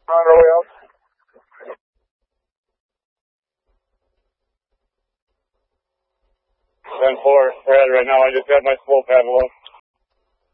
On our way out. 10-4, we're ahead right now. I just got my slow paddle off.